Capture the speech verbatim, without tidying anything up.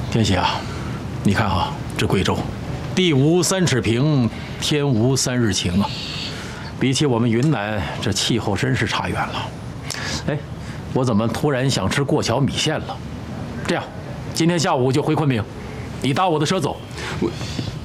天喜啊，你看哈，这贵州，地无三尺平，天无三日晴啊，比起我们云南，这气候真是差远了。哎，我怎么突然想吃过桥米线了？这样，今天下午就回昆明，你搭我的车走。 我